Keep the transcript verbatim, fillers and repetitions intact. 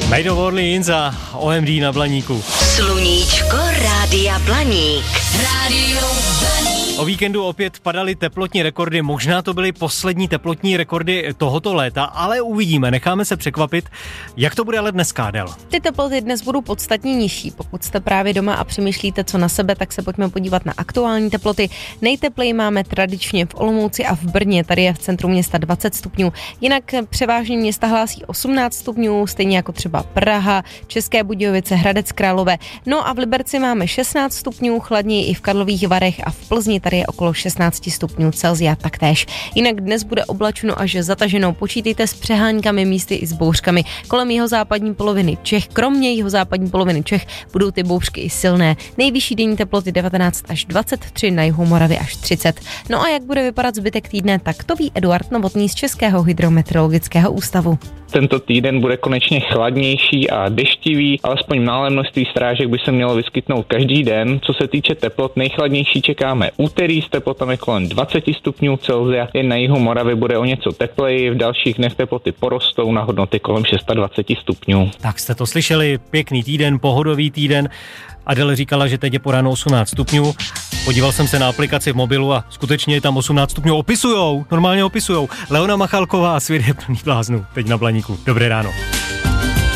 Made of Orleans a O M D na Blaníku. Sluníčko Rádia Blaník. Rádio Blaník. O víkendu opět padaly teplotní rekordy, možná to byly poslední teplotní rekordy tohoto léta, ale uvidíme, necháme se překvapit, jak to bude ale dneska, Adel. Ty teploty dnes budou podstatně nižší. Pokud jste právě doma a přemýšlíte, co na sebe, tak se pojďme podívat na aktuální teploty. Nejtepleji máme tradičně v Olomouci a v Brně, tady je v centru města dvacet stupňů. Jinak převážně města hlásí osmnáct stupňů, stejně jako třeba Praha, České Budějovice, Hradec Králové. No a v Liberci máme šestnáct stupňů, chladněji i v Karlových Varech a v Plzni tady je okolo šestnáct stupňů Celsia taktéž. Jinak dnes bude oblačno až zataženo, počítejte s přeháňkami, místy i s bouřkami. Kolem jihozápadní poloviny Čech, kromě jihozápadní poloviny Čech, budou ty bouřky i silné. Nejvyšší denní teploty devatenáct až dvacet tři, na jihu Moravy až třicet. No a jak bude vypadat zbytek týdne, tak to ví Eduard Novotný z Českého hydrometeorologického ústavu. Tento týden bude konečně chladnější a deštivý, alespoň malé množství srážek by se mělo vyskytnout každý den. Co se týče teplot, nejchladnější čekáme úterý s teplotami kolem dvacet stupňů Celsia, jen na jihu Moravy bude o něco tepleji, v dalších dnech teploty porostou na hodnoty kolem dvacet šest stupňů. Tak jste to slyšeli, pěkný týden, pohodový týden. Adele říkala, že teď je po ráno osmnáct stupňů. Podíval jsem se na aplikaci v mobilu a skutečně je tam osmnáct stupňů. Opisujou, normálně opisujou. Leona Machalková a svět je plný bláznů. Teď na Blaníku. Dobré ráno.